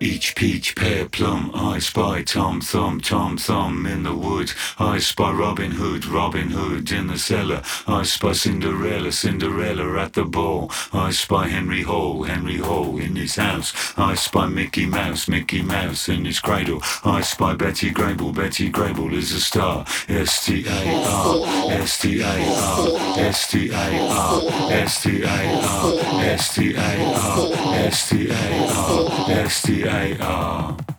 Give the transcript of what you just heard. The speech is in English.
Each peach, pear, plum, I spy Tom Thumb in the wood. I spy Robin Hood in the cellar. I spy Cinderella at the ball. I spy Henry Hall in his house. I spy Mickey Mouse in his cradle. I spy Betty Grable is a star. S-T-A-R, S-T-A-R, S-T-A-R, S-T-A-R, S-T-A-R, S-T-A-R, S-T-A-R.